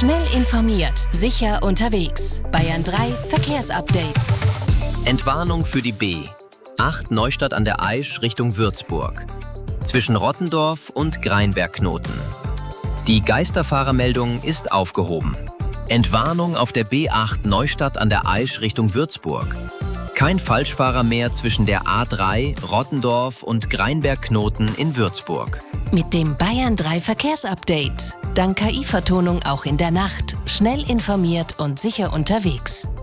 Schnell informiert, sicher unterwegs. Bayern 3 Verkehrsupdate. Entwarnung für die B8 Neustadt an der Aisch Richtung Würzburg. Zwischen Rottendorf und Greinberg-Knoten. Die Geisterfahrermeldung ist aufgehoben. Entwarnung auf der B8 Neustadt an der Aisch Richtung Würzburg. Kein Falschfahrer mehr zwischen der A3, Rottendorf und Greinberg-Knoten in Würzburg. Mit dem Bayern 3 Verkehrsupdate. Dank KI-Vertonung auch in der Nacht. Schnell informiert und sicher unterwegs.